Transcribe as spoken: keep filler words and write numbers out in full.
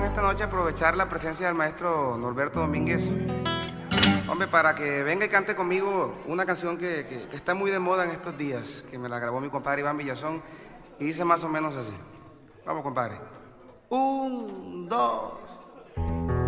esta noche aprovechar la presencia del maestro Norberto Domínguez, hombre, para que venga y cante conmigo una canción que, que, que está muy de moda en estos días, que me la grabó mi compadre Iván Villazón, y dice más o menos así. Vamos, compadre. Un, dos...